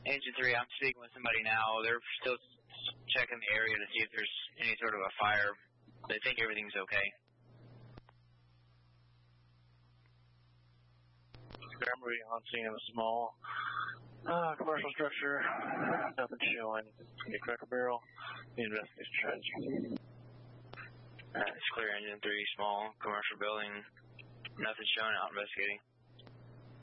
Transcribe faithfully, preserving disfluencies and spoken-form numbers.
Engine three, I'm speaking with somebody now. They're still checking the area to see if there's any sort of a fire. They think everything's okay. Scrambley on scene of a small uh, commercial structure. Nothing showing. Any Cracker Barrel. The investigation strategy. Alright, it's clear. Engine three, small commercial building. Nothing showing out investigating.